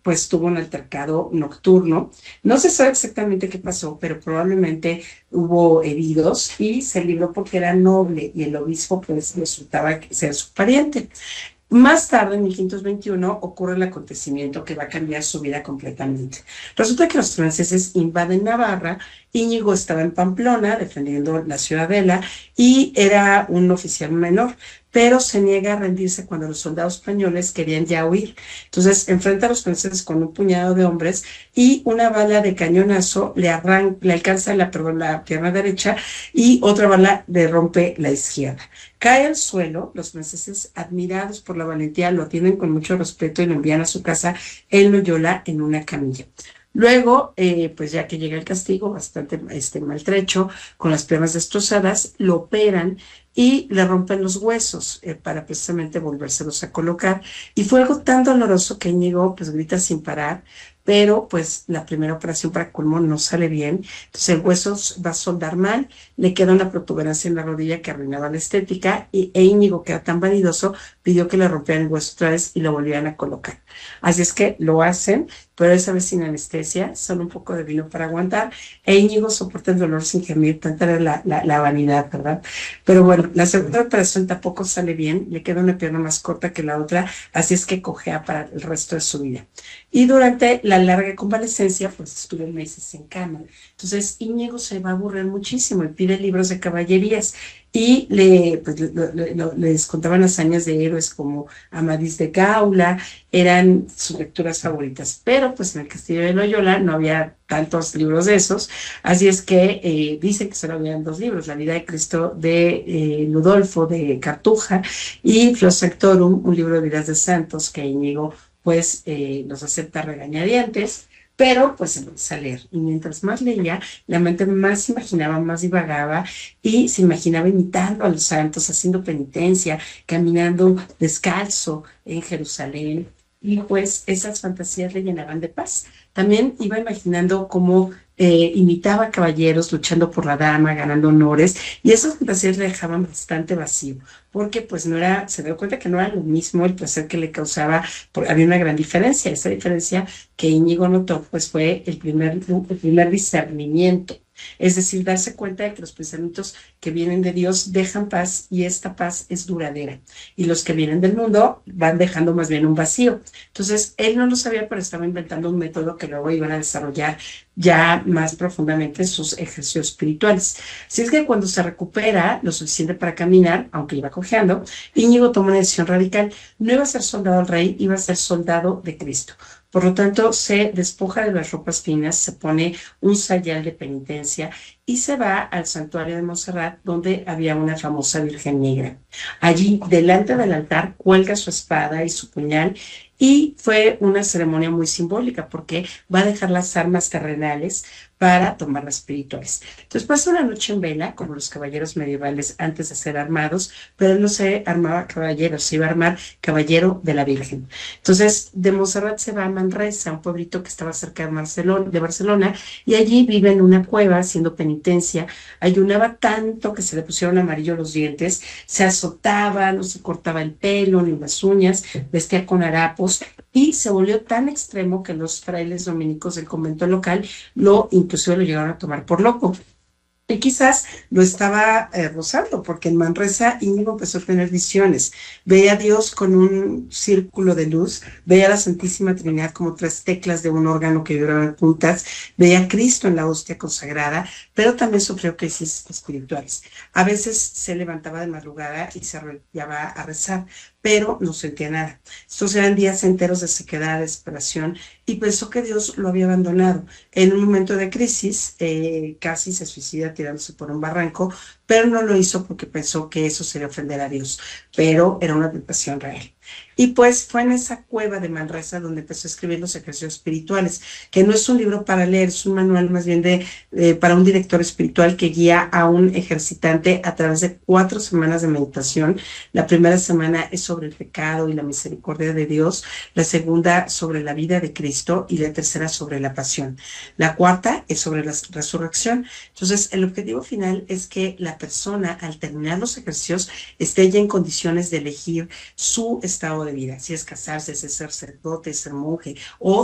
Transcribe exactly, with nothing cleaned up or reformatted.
pues tuvo un altercado nocturno. No se sabe exactamente qué pasó, pero probablemente hubo heridos y se libró porque era noble y el obispo pues resultaba ser su pariente. Más tarde, en mil quinientos veintiuno, ocurre el acontecimiento que va a cambiar su vida completamente. Resulta que los franceses invaden Navarra, Íñigo estaba en Pamplona defendiendo la ciudadela y era un oficial menor, pero se niega a rendirse cuando los soldados españoles querían ya huir. Entonces enfrenta a los franceses con un puñado de hombres y una bala de cañonazo le, arran le alcanza la, perdón, la pierna derecha y otra bala le rompe la izquierda. Cae al suelo, los franceses, admirados por la valentía, lo atienden con mucho respeto y lo envían a su casa en Loyola en una camilla. Luego, eh, pues ya que llega el castigo, bastante este, maltrecho, con las piernas destrozadas, lo operan y le rompen los huesos eh, para precisamente volvérselos a colocar. Y fue algo tan doloroso que Íñigo pues grita sin parar, pero pues la primera operación para colmo no sale bien. Entonces el hueso va a soldar mal, le queda una protuberancia en la rodilla que arruinaba la estética y e Íñigo, que era tan vanidoso, pidió que le rompieran el hueso otra vez y lo volvieran a colocar. Así es que lo hacen, pero esa vez sin anestesia, solo un poco de vino para aguantar, e Íñigo soporta el dolor sin gemir, tanta era la, la, la vanidad, ¿verdad? Pero bueno, la segunda operación tampoco sale bien, le queda una pierna más corta que la otra, así es que cojea para el resto de su vida. Y durante la larga convalecencia, pues estuvo meses en cama. Entonces Íñigo se va a aburrir muchísimo y pide libros de caballerías y le, pues, lo, lo, lo, les contaban hazañas de héroes como Amadís de Gaula, eran sus lecturas favoritas. Pero pues en el castillo de Loyola no había tantos libros de esos, así es que eh, dice que solo habían dos libros, La vida de Cristo de eh, Ludolfo de Cartuja y Flos Sanctorum, un libro de vidas de santos que Íñigo pues eh, los acepta regañadientes, pero pues empieza a leer. Y mientras más leía, la mente más imaginaba, más divagaba y se imaginaba imitando a los santos, haciendo penitencia, caminando descalzo en Jerusalén. Y pues esas fantasías le llenaban de paz. También iba imaginando cómo eh, imitaba a caballeros luchando por la dama, ganando honores, y esas fantasías le dejaban bastante vacío, porque pues no era, se dio cuenta que no era lo mismo el placer que le causaba, porque había una gran diferencia. Esa diferencia que Íñigo notó pues fue el primer, el primer discernimiento. Es decir, darse cuenta de que los pensamientos que vienen de Dios dejan paz y esta paz es duradera. Y los que vienen del mundo van dejando más bien un vacío. Entonces, él no lo sabía, pero estaba inventando un método que luego iban a desarrollar ya más profundamente sus ejercicios espirituales. Así es que cuando se recupera lo suficiente para caminar, aunque iba cojeando, Íñigo toma una decisión radical. No iba a ser soldado del rey, iba a ser soldado de Cristo. Por lo tanto, se despoja de las ropas finas, se pone un sayal de penitencia y se va al santuario de Montserrat, donde había una famosa Virgen Negra. Allí, delante del altar, cuelga su espada y su puñal, y fue una ceremonia muy simbólica porque va a dejar las armas terrenales para tomar las espirituales. Entonces pasa una noche en vela, como los caballeros medievales antes de ser armados, pero él no se armaba caballero, se iba a armar caballero de la Virgen. Entonces de Montserrat se va a Manresa, un pueblito que estaba cerca de Barcelona, de Barcelona, y allí vive en una cueva haciendo penitencia. Ayunaba tanto que se le pusieron amarillos los dientes, se azotaba, no se cortaba el pelo ni las uñas, vestía con harapos y se volvió tan extremo que los frailes dominicos del convento local lo inclusive lo llegaron a tomar por loco. Y quizás lo estaba eh, rozando, porque en Manresa Íñigo empezó a tener visiones. Veía a Dios con un círculo de luz, veía a la Santísima Trinidad como tres teclas de un órgano que vibraban juntas, veía a Cristo en la hostia consagrada, pero también sufrió crisis espirituales. A veces se levantaba de madrugada y se arrodillaba a rezar, pero no sentía nada. Estos eran días enteros de sequedad, desesperación, y pensó que Dios lo había abandonado. En un momento de crisis, eh, casi se suicida tirándose por un barranco, pero no lo hizo porque pensó que eso sería ofender a Dios, pero era una tentación real. Y pues fue en esa cueva de Manresa donde empezó a escribir los ejercicios espirituales, que no es un libro para leer, es un manual más bien de, eh, para un director espiritual que guía a un ejercitante a través de cuatro semanas de meditación. La primera semana es sobre el pecado y la misericordia de Dios, la segunda sobre la vida de Cristo y la tercera sobre la pasión. La cuarta es sobre la resurrección. Entonces, el objetivo final es que la persona, al terminar los ejercicios, esté ya en condiciones de elegir su estado de vida, si es casarse, si es ser sacerdote, ser monje o